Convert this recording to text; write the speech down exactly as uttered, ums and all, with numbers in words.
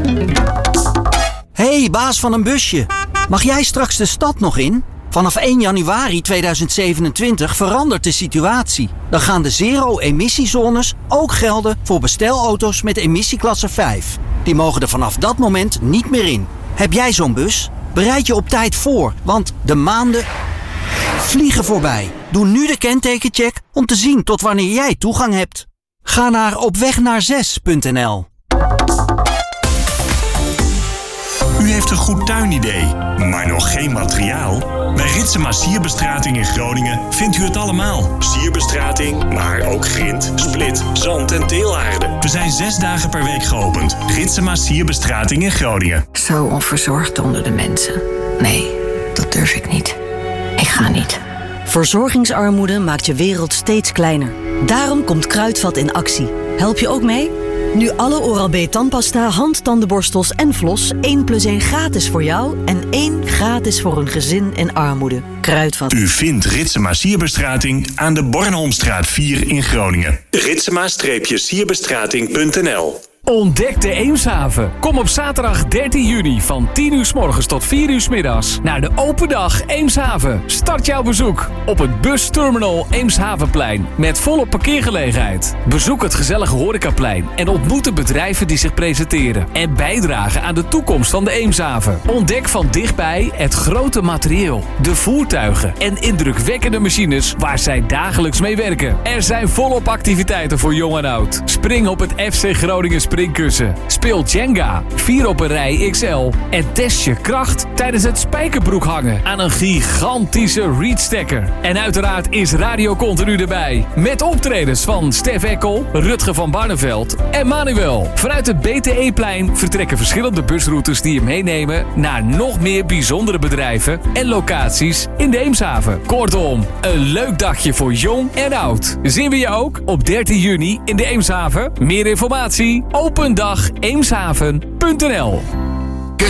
Hey, baas van een busje. Mag jij straks de stad nog in? Vanaf één januari tweeduizend zevenentwintig verandert de situatie. Dan gaan de zero-emissiezones ook gelden voor bestelauto's met emissieklasse vijf. Die mogen er vanaf dat moment niet meer in. Heb jij zo'n bus? Bereid je op tijd voor, want de maanden vliegen voorbij. Doe nu de kentekencheck om te zien tot wanneer jij toegang hebt. Ga naar opwegnaar6 punt n l. U heeft een goed tuinidee, maar nog geen materiaal? Bij Ritsema Sierbestrating in Groningen vindt u het allemaal. Sierbestrating, maar ook grind, split, zand en teelaarde. We zijn zes dagen per week geopend. Ritsema Sierbestrating in Groningen. Zo onverzorgd onder de mensen. Nee, dat durf ik niet. Ik ga niet. Verzorgingsarmoede maakt je wereld steeds kleiner. Daarom komt Kruidvat in actie. Help je ook mee? Nu alle Oral-B tandpasta, handtandenborstels en Vlos één plus één gratis voor jou en één gratis voor een gezin in armoede. Kruidvat. U vindt Ritsema Sierbestrating aan de Bornholmstraat vier in Groningen. Ritsema-sierbestrating punt n l. Ontdek de Eemshaven. Kom op zaterdag dertien juni van tien uur 's morgens tot vier uur 's middags naar de open dag Eemshaven. Start jouw bezoek op het busterminal Eemshavenplein met volop parkeergelegenheid. Bezoek het gezellige horecaplein en ontmoet de bedrijven die zich presenteren en bijdragen aan de toekomst van de Eemshaven. Ontdek van dichtbij het grote materieel, de voertuigen en indrukwekkende machines waar zij dagelijks mee werken. Er zijn volop activiteiten voor jong en oud. Spring op het F C Groningen springkussen. Speel Jenga, vier op een rij X L en test je kracht tijdens het spijkerbroek hangen aan een gigantische reedstekker. En uiteraard is Radio Continu erbij. Met optredens van Stef Ekkel, Rutger van Barneveld en Manuel. Vanuit het B T E-plein vertrekken verschillende busroutes die je meenemen naar nog meer bijzondere bedrijven en locaties in de Eemshaven. Kortom, een leuk dagje voor jong en oud. Zien we je ook op dertien juni in de Eemshaven? Meer informatie? opendag eemshaven punt n l.